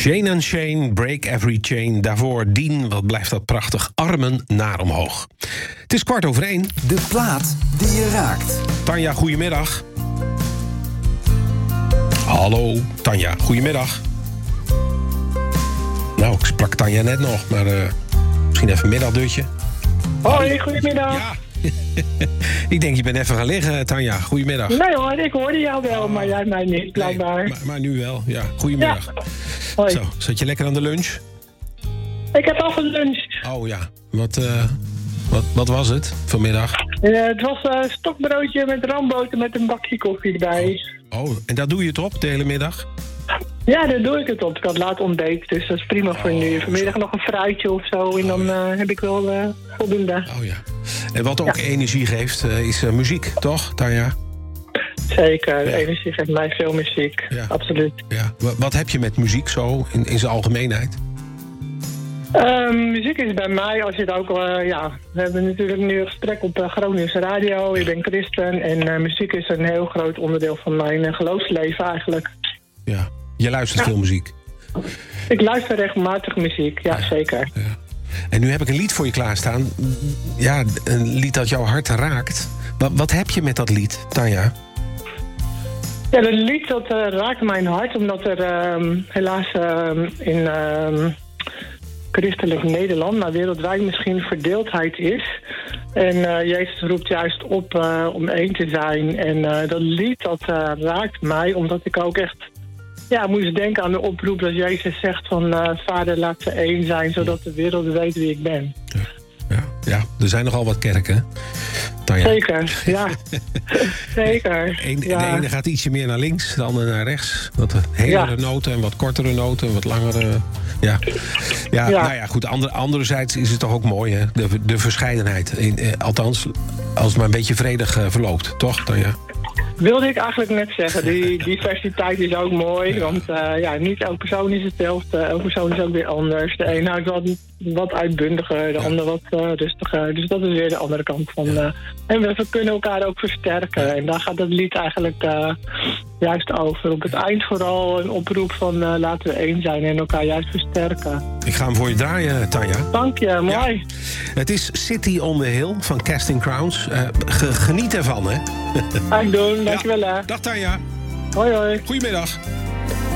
Shane & Shane, Break Every Chain. Daarvoor Dien, wat blijft dat prachtig, Armen naar omhoog. Het is 1:15. De plaat die je raakt. Tanja, goedemiddag. Hallo, Tanja, goedemiddag. Nou, ik sprak Tanja net nog, maar misschien even een middagdutje. Hoi, goedemiddag. Ja. Ik denk, je bent even gaan liggen, Tanja. Goedemiddag. Nee hoor, ik hoorde jou wel, maar jij mij niet, blijkbaar. Nee, maar nu wel, ja. Goedemiddag. Ja. Hoi. Zo, zat je lekker aan de lunch? Ik heb al geluncht. Oh ja, wat was het vanmiddag? Het was stokbroodje met ramboter met een bakje koffie erbij. Oh, en daar doe je het op de hele middag? Ja, daar doe ik het op. Ik had laat ontbeten, dus dat is prima voor nu. Vanmiddag nog een fruitje of zo en dan heb ik wel voldoende. Oh ja. En wat ook energie geeft, is muziek, toch, Tanja? Zeker, energie geeft mij veel muziek. Ja. Absoluut. Ja. Wat heb je met muziek zo, in zijn algemeenheid? Muziek is bij mij, als je het ook... we hebben natuurlijk nu een gesprek op Groningse Radio. Ik ben christen en muziek is een heel groot onderdeel van mijn geloofsleven eigenlijk. Ja, je luistert veel muziek. Ik luister regelmatig muziek, ja, zeker. Ja. En nu heb ik een lied voor je klaarstaan. Ja, een lied dat jouw hart raakt. Wat heb je met dat lied, Tanja? Ja, dat lied dat raakt mijn hart, omdat er helaas in christelijk Nederland, maar wereldwijd misschien verdeeldheid is. En Jezus roept juist op om één te zijn. En dat lied dat raakt mij, omdat ik ook echt moest denken aan de oproep dat Jezus zegt van Vader, laat ze één zijn, zodat de wereld weet wie ik ben. Ja, er zijn nogal wat kerken, Tanja. Zeker, ja. Zeker. De ene gaat ietsje meer naar links, de andere naar rechts. Wat helere noten en wat kortere noten, wat langere... Ja. Nou ja, goed. Anderzijds is het toch ook mooi, hè? De verscheidenheid. Althans, als het maar een beetje vredig verloopt. Toch, Tanja? Wilde ik eigenlijk net zeggen. Die diversiteit is ook mooi. Want niet elke persoon is hetzelfde. Elke persoon is ook weer anders. De een houdt wat uitbundiger, de ander wat rustiger. Dus dat is weer de andere kant van... en we kunnen elkaar ook versterken. En daar gaat het lied eigenlijk juist over. Op het eind vooral een oproep van laten we één zijn en elkaar juist versterken. Ik ga hem voor je draaien, Tanja. Dank je, mooi. Ja. Het is City on the Hill van Casting Crowns. Geniet ervan, hè? Ga ik doen, dankjewel hè. Dag Tanja. Hoi hoi. Goedemiddag.